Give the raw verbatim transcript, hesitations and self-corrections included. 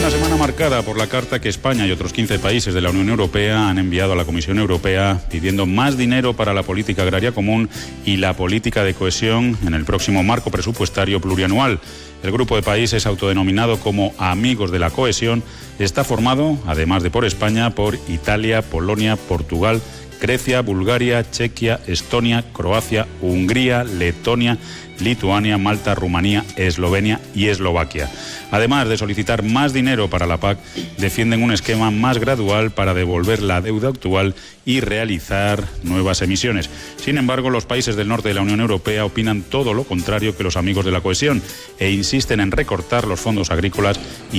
una semana marcada por la carta que España y otros quince países de la Unión Europea han enviado a la Comisión Europea pidiendo más dinero para la política agraria común y la política de cohesión en el próximo marco presupuestario plurianual. El grupo de países autodenominado como Amigos de la Cohesión está formado, además de por España, por Italia, Polonia, Portugal, Grecia, Bulgaria, Chequia, Estonia, Croacia, Hungría, Letonia, Lituania, Malta, Rumanía, Eslovenia y Eslovaquia. Además de solicitar más dinero para la P A C, defienden un esquema más gradual para devolver la deuda actual y realizar nuevas emisiones. Sin embargo, los países del norte de la Unión Europea opinan todo lo contrario que los Amigos de la Cohesión e insisten en recortar los fondos agrícolas y